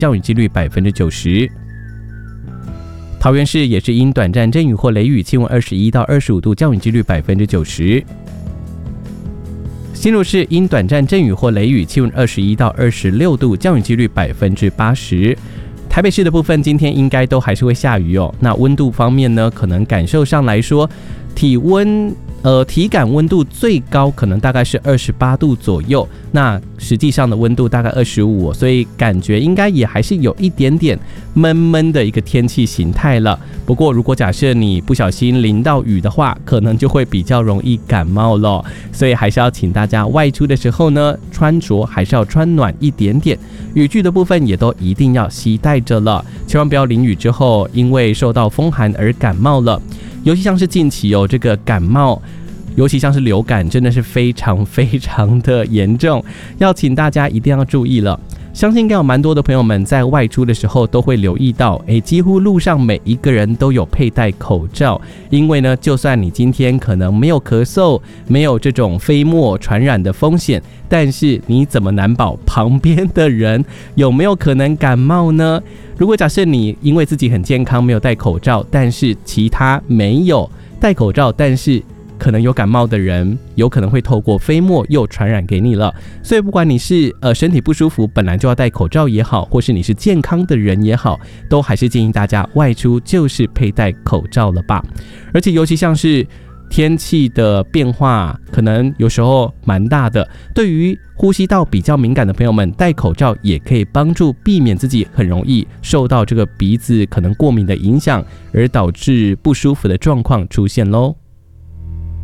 降雨几率90%。桃园市也是因短暂阵雨或雷雨，气温21到25度，降雨几率90%。新竹市因短暂阵雨或雷雨，气温21到26度，降雨几率80%。台北市的部分今天应该都还是会下雨哦。那温度方面呢，可能感受上来说，体感温度最高可能大概是28度左右，那实际上的温度大概25，所以感觉应该也还是有一点点闷闷的一个天气形态了。不过如果假设你不小心淋到雨的话，可能就会比较容易感冒了，所以还是要请大家外出的时候呢，穿着还是要穿暖一点点，雨具的部分也都一定要携带着了，千万不要淋雨之后因为受到风寒而感冒了。尤其像是近期这个感冒，尤其像是流感，真的是非常非常的严重，要请大家一定要注意了。相信应该有蛮多的朋友们在外出的时候都会留意到，几乎路上每一个人都有佩戴口罩，因为呢，就算你今天可能没有咳嗽，没有这种飞沫传染的风险，但是你怎么难保旁边的人有没有可能感冒呢？如果假设你因为自己很健康没有戴口罩，但是其他没有戴口罩但是可能有感冒的人，有可能会透过飞沫又传染给你了。所以不管你是身体不舒服本来就要戴口罩也好，或是你是健康的人也好，都还是建议大家外出就是佩戴口罩了吧。而且尤其像是天气的变化可能有时候蛮大的，对于呼吸道比较敏感的朋友们，戴口罩也可以帮助避免自己很容易受到这个鼻子可能过敏的影响，而导致不舒服的状况出现咯。